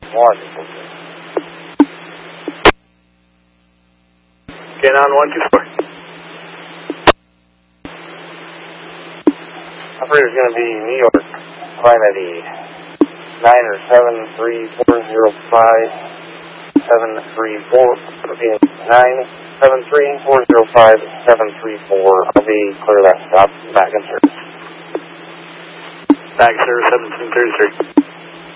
Wonderful. Get on 124. Operator's going to be New York. Climb at the 973-405-734. I'll be clear that stop. Back in service. Back in service, 1733.